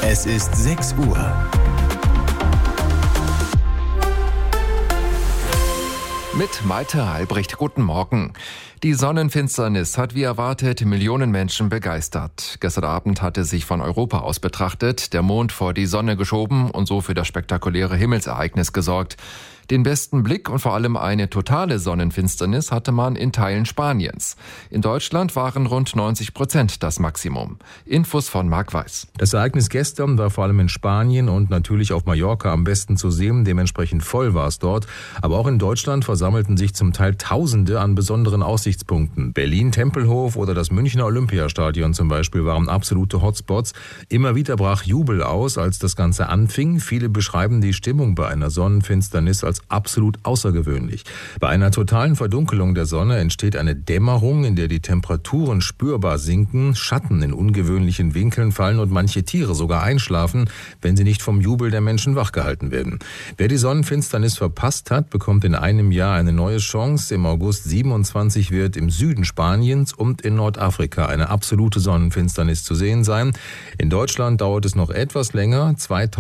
Es ist 6 Uhr. Mit Malte Albrecht, guten Morgen. Die Sonnenfinsternis hat wie erwartet Millionen Menschen begeistert. Gestern Abend hatte sich von Europa aus betrachtet der Mond vor die Sonne geschoben und so für das spektakuläre Himmelsereignis gesorgt. Den besten Blick und vor allem eine totale Sonnenfinsternis hatte man in Teilen Spaniens. In Deutschland waren rund 90% das Maximum. Infos von Marc Weiß. Das Ereignis gestern war vor allem in Spanien und natürlich auf Mallorca am besten zu sehen. Dementsprechend voll war es dort. Aber auch in Deutschland versammelten sich zum Teil Tausende an besonderen Aussichtspunkten. Berlin, Tempelhof oder das Münchner Olympiastadion zum Beispiel waren absolute Hotspots. Immer wieder brach Jubel aus, als das Ganze anfing. Viele beschreiben die Stimmung bei einer Sonnenfinsternis als absolut außergewöhnlich. Bei einer totalen Verdunkelung der Sonne entsteht eine Dämmerung, in der die Temperaturen spürbar sinken, Schatten in ungewöhnlichen Winkeln fallen und manche Tiere sogar einschlafen, wenn sie nicht vom Jubel der Menschen wachgehalten werden. Wer die Sonnenfinsternis verpasst hat, bekommt in einem Jahr eine neue Chance. Im August 27 wird im Süden Spaniens und in Nordafrika eine absolute Sonnenfinsternis zu sehen sein. In Deutschland dauert es noch etwas länger.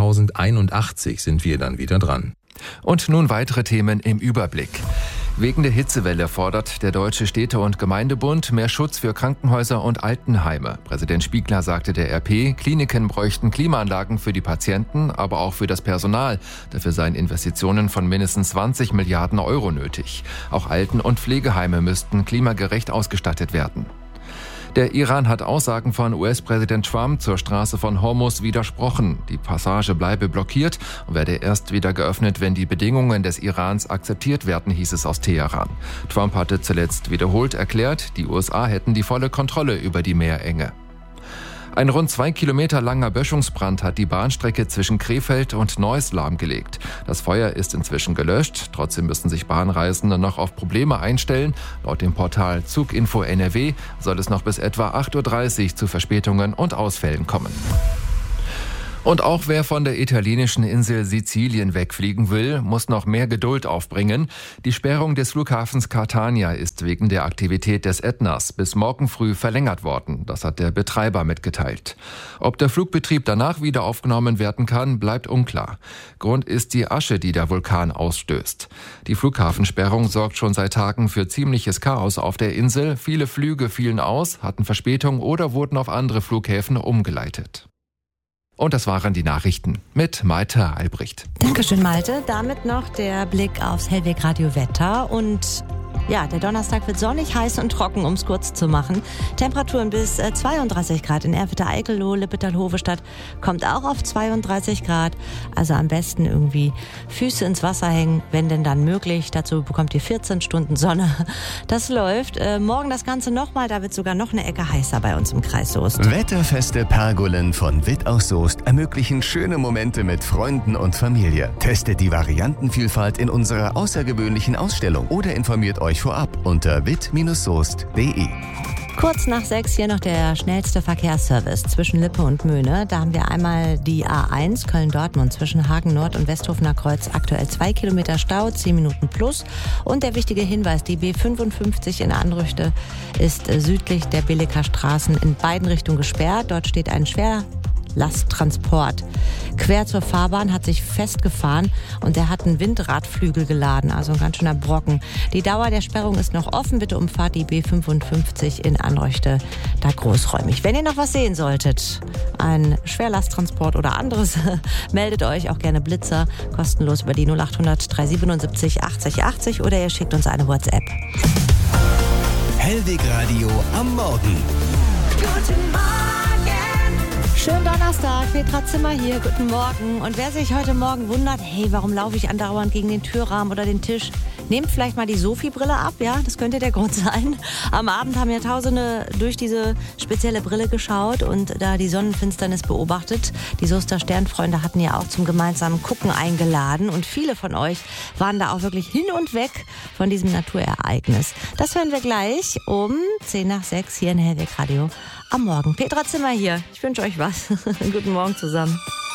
2081 sind wir dann wieder dran. Und nun weitere Themen im Überblick. Wegen der Hitzewelle fordert der Deutsche Städte- und Gemeindebund mehr Schutz für Krankenhäuser und Altenheime. Präsident Spiegler sagte der RP, Kliniken bräuchten Klimaanlagen für die Patienten, aber auch für das Personal. Dafür seien Investitionen von mindestens 20 Milliarden Euro nötig. Auch Alten- und Pflegeheime müssten klimagerecht ausgestattet werden. Der Iran hat Aussagen von US-Präsident Trump zur Straße von Hormuz widersprochen. Die Passage bleibe blockiert und werde erst wieder geöffnet, wenn die Bedingungen des Irans akzeptiert werden, hieß es aus Teheran. Trump hatte zuletzt wiederholt erklärt, die USA hätten die volle Kontrolle über die Meerenge. Ein rund 2 Kilometer langer Böschungsbrand hat die Bahnstrecke zwischen Krefeld und Neuss lahmgelegt. Das Feuer ist inzwischen gelöscht. Trotzdem müssen sich Bahnreisende noch auf Probleme einstellen. Laut dem Portal Zuginfo NRW soll es noch bis etwa 8.30 Uhr zu Verspätungen und Ausfällen kommen. Und auch wer von der italienischen Insel Sizilien wegfliegen will, muss noch mehr Geduld aufbringen. Die Sperrung des Flughafens Catania ist wegen der Aktivität des Ätnas bis morgen früh verlängert worden. Das hat der Betreiber mitgeteilt. Ob der Flugbetrieb danach wieder aufgenommen werden kann, bleibt unklar. Grund ist die Asche, die der Vulkan ausstößt. Die Flughafensperrung sorgt schon seit Tagen für ziemliches Chaos auf der Insel. Viele Flüge fielen aus, hatten Verspätung oder wurden auf andere Flughäfen umgeleitet. Und das waren die Nachrichten mit Malte Albrecht. Dankeschön, Malte. Damit noch der Blick aufs Hellweg Radio Wetter. Und ja, der Donnerstag wird sonnig, heiß und trocken, um es kurz zu machen. Temperaturen bis 32 Grad in Erfurter-Eickeloh, Lippetal-Hovestadt kommt auch auf 32 Grad. Also am besten irgendwie Füße ins Wasser hängen, wenn denn dann möglich. Dazu bekommt ihr 14 Stunden Sonne. Das läuft. Morgen das Ganze nochmal, da wird sogar noch eine Ecke heißer bei uns im Kreis Soest. Wetterfeste Pergolen von Witt aus Soest ermöglichen schöne Momente mit Freunden und Familie. Testet die Variantenvielfalt in unserer außergewöhnlichen Ausstellung oder informiert euch vorab unter witt-soest.de. Kurz nach 6 hier noch der schnellste Verkehrsservice zwischen Lippe und Möhne. Da haben wir einmal die A1 Köln-Dortmund zwischen Hagen Nord und Westhofener Kreuz. Aktuell 2 Kilometer Stau, 10 Minuten plus. Und der wichtige Hinweis, die B55 in Anrüchte ist südlich der Billiker Straßen in beiden Richtungen gesperrt. Dort steht ein Schwerlasttransport quer zur Fahrbahn, hat sich festgefahren und der hat einen Windradflügel geladen, also ein ganz schöner Brocken. Die Dauer der Sperrung ist noch offen. Bitte umfahrt die B55 in Anrüchte da großräumig. Wenn ihr noch was sehen solltet, ein Schwerlasttransport oder anderes, meldet euch auch gerne Blitzer, kostenlos über die 0800 377 80 80 oder ihr schickt uns eine WhatsApp. Hellweg Radio am Morgen. Guten Morgen. Schönen Donnerstag, Petra Zimmer hier, guten Morgen. Und wer sich heute Morgen wundert, hey, warum laufe ich andauernd gegen den Türrahmen oder den Tisch? Nehmt vielleicht mal die Sophie-Brille ab, ja, das könnte der Grund sein. Am Abend haben ja Tausende durch diese spezielle Brille geschaut und da die Sonnenfinsternis beobachtet. Die Soester Sternfreunde hatten ja auch zum gemeinsamen Gucken eingeladen und viele von euch waren da auch wirklich hin und weg von diesem Naturereignis. Das hören wir gleich um 10 nach 6 hier in Hellweg Radio am Morgen. Petra Zimmer hier, ich wünsche euch was. Guten Morgen zusammen.